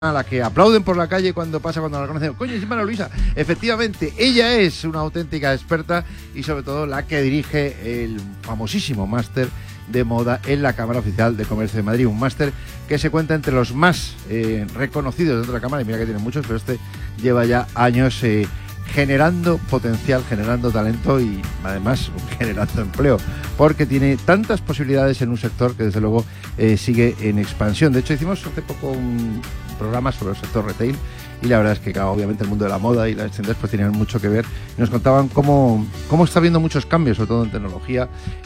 a la que aplauden por la calle cuando la conocen. Coño, es María Luisa. Efectivamente, ella es una auténtica experta y sobre todo la que dirige el famosísimo máster de moda en la Cámara Oficial de Comercio de Madrid. Un máster que se cuenta entre los más reconocidos dentro de la Cámara, y mira que tiene muchos, pero este lleva ya años generando potencial, generando talento y además generando empleo, porque tiene tantas posibilidades en un sector que desde luego sigue en expansión. De hecho, hicimos hace poco un programa sobre el sector retail y la verdad es que, claro, obviamente el mundo de la moda y las tiendas pues tenían mucho que ver. Nos contaban cómo está habiendo muchos cambios, sobre todo en tecnología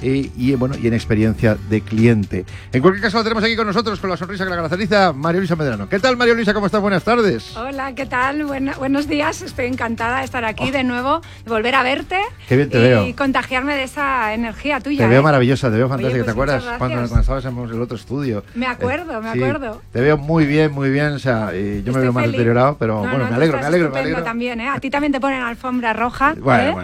y en experiencia de cliente. En cualquier caso, lo tenemos aquí con nosotros, con la sonrisa que la caracteriza, María Luisa Medrano. ¿Qué tal, María Luisa? ¿Cómo estás? Buenas tardes. Hola, ¿qué tal? Buenos días. Estoy encantada de estar aquí de nuevo, de volver a verte. Qué bien te veo. Y contagiarme de esa energía tuya. Te veo maravillosa, te veo fantástica. Oye, pues ¿te acuerdas cuando estabas en el otro estudio? Me acuerdo. Te veo muy bien. O sea, yo me veo más deteriorado, pero me alegro. También, ¿eh? A ti también te ponen alfombra roja. Bueno,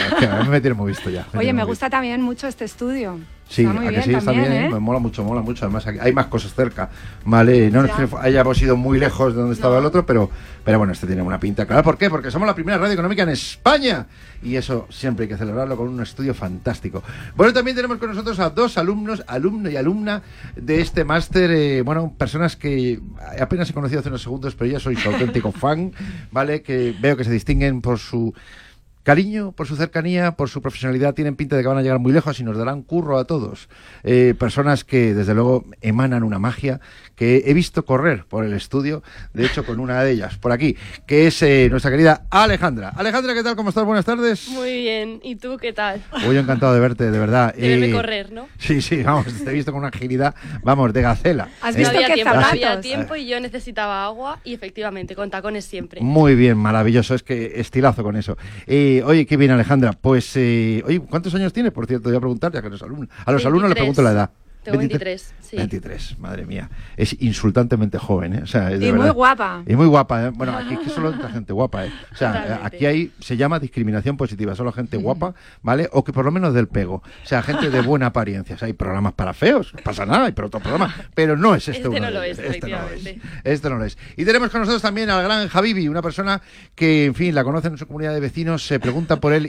a mí me tiene muy visto ya. Oye, me gusta también mucho este estudio. Sí, está muy bien, está bien, ¿eh? Me mola mucho. Además, aquí hay más cosas cerca, ¿vale? No es que hayamos ido muy lejos de donde estaba el otro, pero bueno, este tiene una pinta clara. ¿Por qué? Porque somos la primera radio económica en España y eso siempre hay que celebrarlo con un estudio fantástico. Bueno, también tenemos con nosotros a dos alumno y alumna de este máster, personas que apenas he conocido hace unos segundos, pero ya soy su auténtico fan, ¿vale? Que veo que se distinguen por su cariño, por su cercanía, por su profesionalidad. Tienen pinta de que van a llegar muy lejos y nos darán curro a todos. Personas que desde luego emanan una magia que he visto correr por el estudio, de hecho con una de ellas por aquí, que es nuestra querida Alejandra. Alejandra, ¿qué tal? ¿Cómo estás? Buenas tardes. Muy bien, ¿y tú qué tal? Hoy encantado de verte, de verdad. De verme correr, ¿no? Sí, vamos, te he visto con una agilidad, vamos, de gacela. ¿Has visto no qué no zapatos? había tiempo y yo necesitaba agua y efectivamente, con tacones siempre. Muy bien, maravilloso, es que estilazo con eso. Oye, qué bien, Alejandra. Pues, ¿cuántos años tienes? Por cierto, voy a preguntar, ya que eres alumno. A los 23. alumnos les pregunto la edad. Tengo 23, sí. 23, madre mía. Es insultantemente joven, ¿eh? O sea, es de y verdad. muy guapa. Y muy guapa, ¿eh? Bueno, aquí es que solo entra gente guapa, ¿eh? O sea, Totalmente. aquí se llama discriminación positiva, solo gente guapa, ¿vale? O que por lo menos del pego. O sea, gente de buena apariencia. O sea, hay programas para feos, no pasa nada, hay pero otro programa. Pero no es este uno. No lo de es, ellos. efectivamente. Este no lo es. Y tenemos con nosotros también al gran Javibi, una persona que, en fin, la conocen en su comunidad de vecinos, se preguntan por él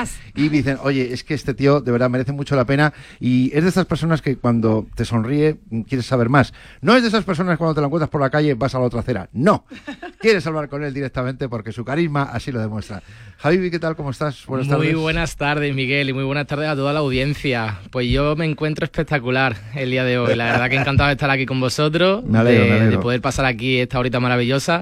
y dicen, oye, es que este tío de verdad merece mucho la pena y es de esas personas que cuando te sonríe quieres saber más. No es de esas personas que cuando te lo encuentras por la calle vas a la otra acera. No. Quieres hablar con él directamente porque su carisma así lo demuestra. Javi, ¿qué tal? ¿Cómo estás? Buenas tardes. Muy buenas tardes, Miguel, y muy buenas tardes a toda la audiencia. Pues yo me encuentro espectacular el día de hoy. La verdad que encantado de estar aquí con vosotros, me alegro. de poder pasar aquí esta horita maravillosa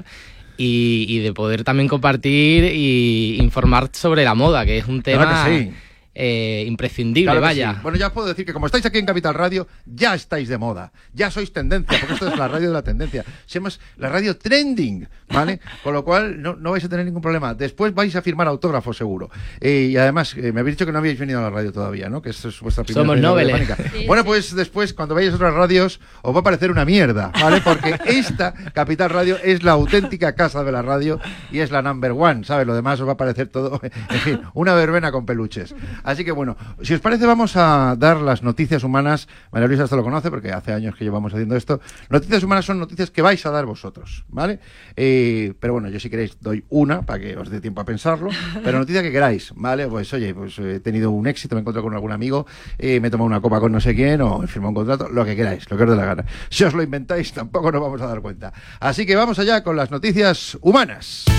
y de poder también compartir y informar sobre la moda, que es un tema... Claro que sí. Imprescindible, claro vaya. Sí. Bueno, ya os puedo decir que como estáis aquí en Capital Radio, ya estáis de moda, ya sois tendencia, porque esto es la radio de la tendencia. Somos la radio trending, ¿vale? Con lo cual no vais a tener ningún problema. Después vais a firmar autógrafos seguro. Y además, me habéis dicho que no habéis venido a la radio todavía, ¿no? Que esto es vuestra primera. Somos nobles. Sí, bueno, pues después, cuando vayáis a otras radios, os va a parecer una mierda, ¿vale? Porque esta Capital Radio es la auténtica casa de la radio y es la number one, ¿sabes? Lo demás os va a parecer todo, en fin, una verbena con peluches. Así que bueno, si os parece vamos a dar las noticias humanas. María Luisa esto lo conoce porque hace años que llevamos haciendo esto. Noticias humanas son noticias que vais a dar vosotros, ¿vale? Pero bueno, yo si queréis doy una para que os dé tiempo a pensarlo, pero noticia que queráis, ¿vale? Pues oye, pues he tenido un éxito, me he encontrado con algún amigo, me he tomado una copa con no sé quién o he firmado un contrato, lo que queráis, lo que os dé la gana. Si os lo inventáis tampoco nos vamos a dar cuenta. Así que vamos allá con las noticias humanas.